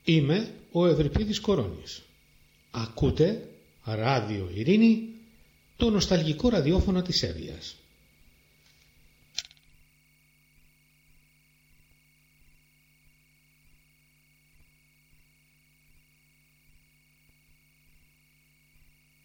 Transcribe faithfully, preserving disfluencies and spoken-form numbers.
Είμαι ο Ευρυπίδης Κορώνης. Ακούτε Ράδιο Ειρήνη, το νοσταλγικό ραδιόφωνο της Εύβοιας.